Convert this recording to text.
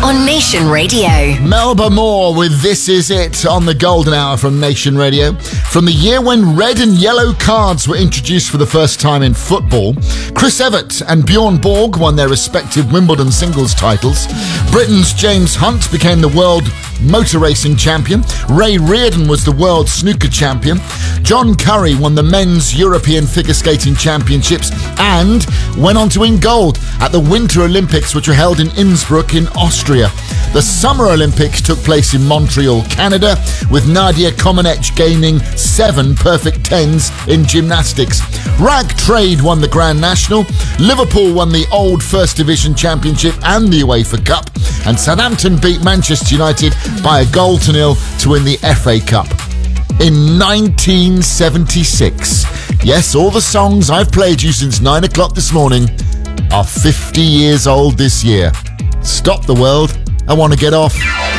on Nation Radio. Melba Moore with This Is It on the Golden Hour from Nation Radio. From the year when red and yellow cards were introduced for the first time in football, Chris Evert and Bjorn Borg won their respective Wimbledon singles titles. Britain's James Hunt became the world motor racing champion. Ray Reardon was the world snooker champion. John Curry won the men's European figure skating championships and went on to win gold at the Winter Olympics, which were held in Innsbruck in Austria. The Summer Olympics took place in Montreal, Canada, with Nadia Comaneci gaining 7 perfect 10s in gymnastics. Rag Trade won the Grand National. Liverpool won the Old First Division Championship and the UEFA Cup. And Southampton beat Manchester United by a goal to nil to win the FA Cup. In 1976, yes, all the songs I've played you since 9 o'clock this morning are 50 years old this year. Stop the world, I want to get off.